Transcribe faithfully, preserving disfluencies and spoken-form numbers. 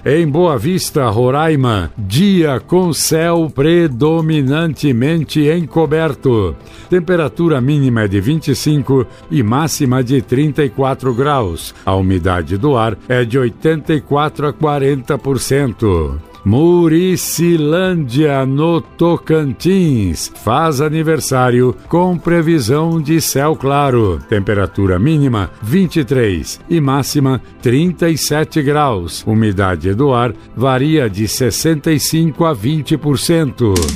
Em Boa Vista, Roraima, dia com céu predominantemente encoberto. Temperatura mínima é de vinte e cinco e máxima de trinta e quatro graus. A umidade do ar é de oitenta e quatro a quarenta por cento. Muricilândia, no Tocantins, faz aniversário com previsão de céu claro. Temperatura mínima vinte e três e máxima trinta e sete graus. Umidade do ar varia de sessenta e cinco a vinte por cento.